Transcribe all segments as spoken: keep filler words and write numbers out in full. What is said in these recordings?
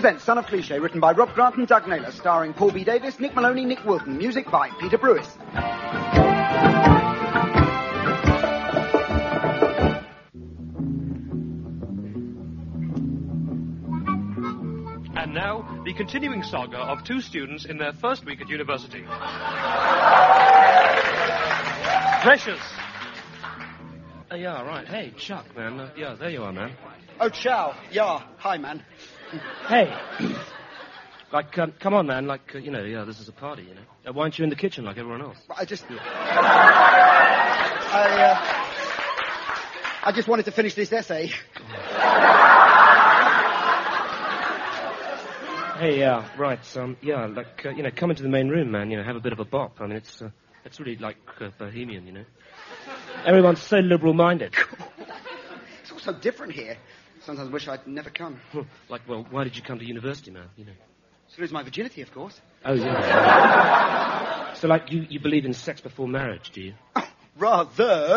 presents Son of Cliché, written by Rob Grant and Doug Naylor, starring Paul B. Davis, Nick Maloney, Nick Wilton, music by Peter Brewis. And now, the continuing saga of two students in their first week at university. Precious. Oh, yeah, right. Hey, Chuck, man. Uh, yeah, there you are, man. Oh, ciao. Yeah. Hi, man. Hey. like, um, come on, man. Like, uh, you know, yeah, this is a party, you know. Uh, why aren't you in the kitchen like everyone else? I just... I, uh... I just wanted to finish this essay. Hey, yeah, right. Um, yeah, like, uh, you know, come into the main room, man. You know, have a bit of a bop. I mean, it's, uh, it's really like uh, bohemian, you know. Everyone's so liberal-minded. It's all so different here. Sometimes I wish I'd never come. Like, well, why did you come to university, man? You know. To lose my virginity, of course. Oh, yeah. So, like, you, you believe in sex before marriage, do you? Oh, rather.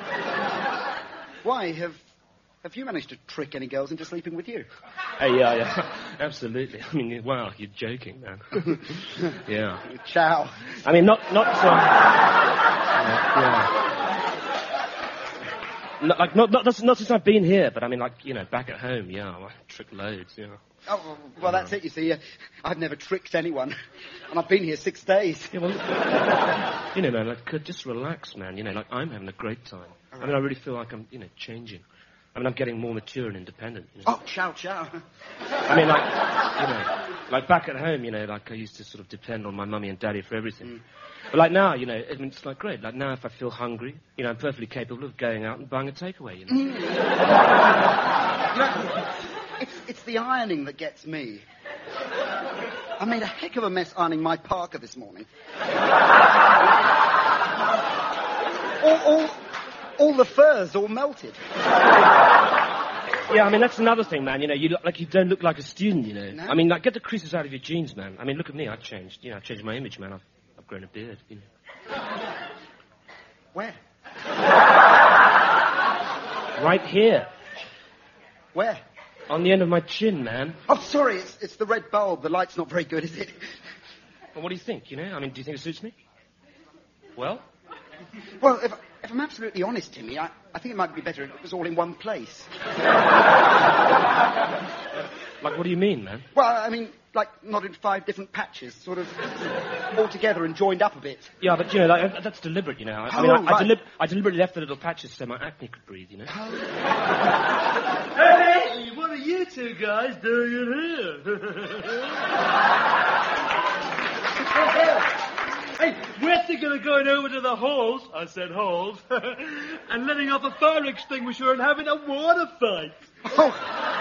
Why, have have you managed to trick any girls into sleeping with you? Hey, yeah, yeah. Absolutely. I mean, wow, you're joking, man. Yeah. Ciao. I mean, not, not, um... yeah. yeah. Not, like, not, not, not since I've been here, but I mean, like, you know, back at home, yeah, I trick loads, yeah. Oh, well, that's it, you see. Uh, I've never tricked anyone, and I've been here six days. Yeah, well, you know, man, like, uh, just relax, man. You know, like, I'm having a great time. Right. I mean, I really feel like I'm, you know, changing. I mean, I'm getting more mature and independent. You know? Oh, ciao, ciao. I mean, like, you know, like, back at home, you know, like, I used to sort of depend on my mummy and daddy for everything. Mm. But, like, now, you know, I mean, it's, like, great. Like, now if I feel hungry, you know, I'm perfectly capable of going out and buying a takeaway, you know. Mm. You know, it's, it's the ironing that gets me. I made a heck of a mess ironing my parka this morning. all, all, all the furs all melted. Yeah, I mean, that's another thing, man. You know, you look like you don't look like a student, you know. No? I mean, like, get the creases out of your jeans, man. I mean, look at me. I've changed. You know, I've changed my image, man. I've, I've grown a beard, you know. Where? Right here. Where? On the end of my chin, man. Oh, sorry, it's, it's the red bulb. The light's not very good, is it? Well, what do you think, you know? I mean, do you think it suits me? Well? Well, if, if I'm absolutely honest, Timmy, I, I think it might be better if it was all in one place. Like, what do you mean, man? Well, I mean, like, not in five different patches, sort of all together and joined up a bit. Yeah, but, you know, like, that's deliberate, you know. I, oh, I mean, I, right. I, delib- I deliberately left the little patches so my acne could breathe, you know. Oh. Hey, what are you two guys doing in here? Hey, we're thinking of going over to the halls, I said halls, and letting off a fire extinguisher and having a water fight. Oh,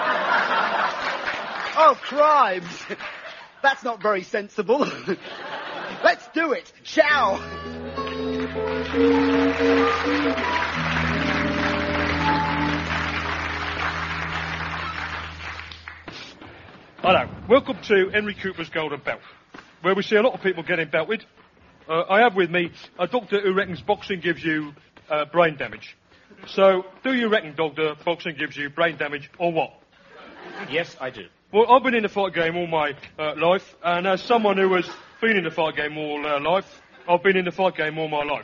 oh crimes. That's not very sensible. Let's do it. Ciao. Hello. Welcome to Henry Cooper's Golden Belt, where we see a lot of people getting belted. Uh, I have with me a doctor who reckons boxing gives you uh, brain damage. So, do you reckon, doctor, boxing gives you brain damage or what? Yes, I do. Well, I've been in the fight game all my uh, life, and as someone who has been in the fight game all uh, life, I've been in the fight game all my life.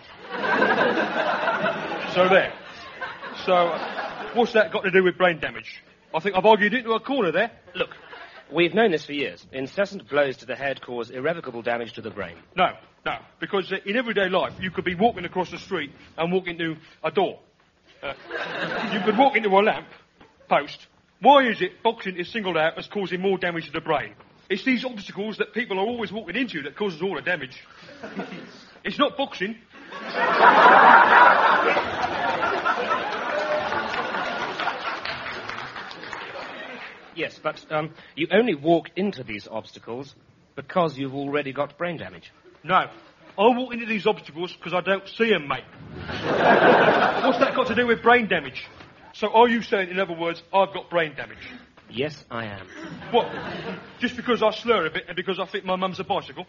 So there. So, uh, what's that got to do with brain damage? I think I've argued into a corner there. Look, we've known this for years. Incessant blows to the head cause irrevocable damage to the brain. No, no, because uh, in everyday life, you could be walking across the street and walk into a door. Uh, you could walk into a lamp post. Why is it boxing is singled out as causing more damage to the brain? It's these obstacles that people are always walking into that causes all the damage. It's not boxing. Yes, but um, you only walk into these obstacles because you've already got brain damage. No. I walk into these obstacles because I don't see them, mate. What's that got to do with brain damage? So are you saying, in other words, I've got brain damage? Yes, I am. What? Just because I slur a bit and because I think my mum's a bicycle?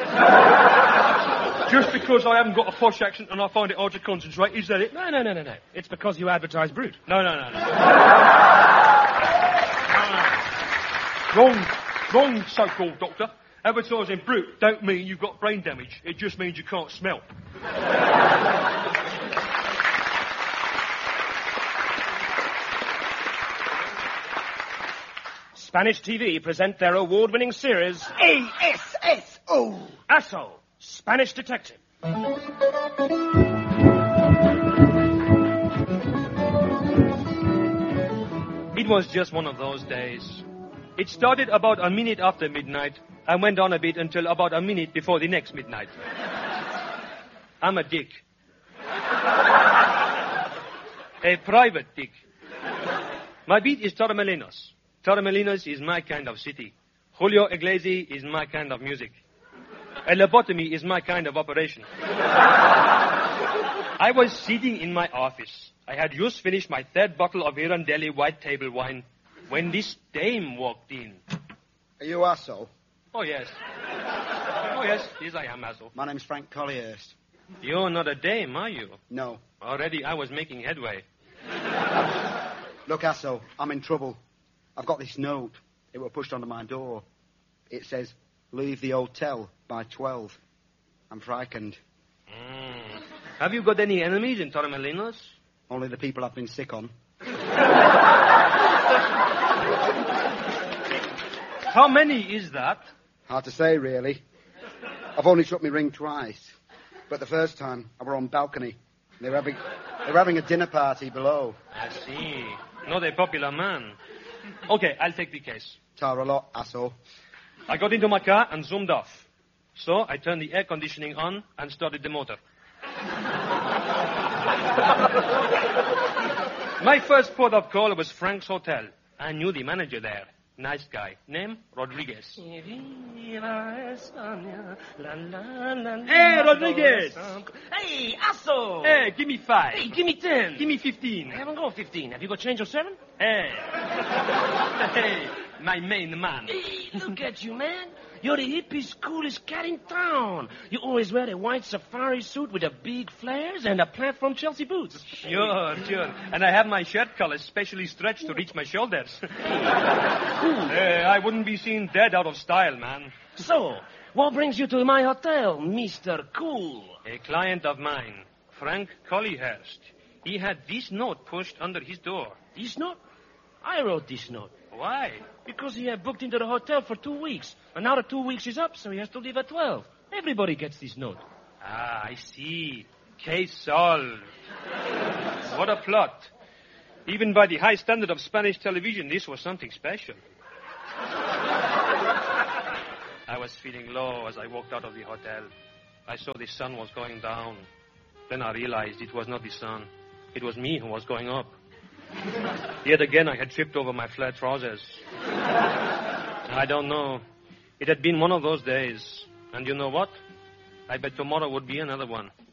Just because I haven't got a posh accent and I find it hard to concentrate, is that it? No, no, no, no, no. It's because you advertise brute. No, no, no, no. no. Wrong. Wrong, so-called doctor. Advertising brute don't mean you've got brain damage. It just means you can't smell. Spanish T V present their award-winning series... A S S O. Asso, Spanish Detective. It was just one of those days. It started about a minute after midnight and went on a bit until about a minute before the next midnight. I'm a dick. A private dick. My beat is Torremolinos. Torremolinos is my kind of city. Julio Iglesias is my kind of music. A lobotomy is my kind of operation. I was sitting in my office. I had just finished my third bottle of Irandelli white table wine when this dame walked in. Are you Asso? Oh, yes. Oh, yes. Yes, I am, Asso. My name's Frank Collyhurst. You're not a dame, are you? No. Already I was making headway. Look, Asso, I'm in trouble. I've got this note. It was pushed under my door. It says, leave the hotel by twelve. I'm frightened. Mm. Have you got any enemies in Torremolinos? Only the people I've been sick on. How many is that? Hard to say, really. I've only shut my ring twice. But the first time, I were on balcony. They were having, they were having a dinner party below. I see. Not a popular man. Okay, I'll take the case. Tar a lot, Asso. I got into my car and zoomed off. So I turned the air conditioning on and started the motor. My first port of call was Frank's Hotel. I knew the manager there. Nice guy. Name? Rodriguez. Hey, Rodriguez! Hey, Asso! Hey, give me five. Hey, give me ten. Give me fifteen. I haven't got fifteen. Have you got change of seven? Hey. Hey, my main man. Hey, look at you, man. You're the hippiest, coolest cat in town. You always wear a white safari suit with a big flares and a platform Chelsea boots. Sure, sure. And I have my shirt collar specially stretched to reach my shoulders. uh, I wouldn't be seen dead out of style, man. So, what brings you to my hotel, Mister Cool? A client of mine, Frank Collyhurst. He had this note pushed under his door. This note? I wrote this note. Why? Because he had booked into the hotel for two weeks. And now the two weeks is up, so he has to leave at twelve. Everybody gets this note. Ah, I see. Case solved. What a plot. Even by the high standard of Spanish television, this was something special. I was feeling low as I walked out of the hotel. I saw the sun was going down. Then I realized it was not the sun. It was me who was going up. Yet again, I had tripped over my flat trousers. I don't know. It had been one of those days. And you know what? I bet tomorrow would be another one.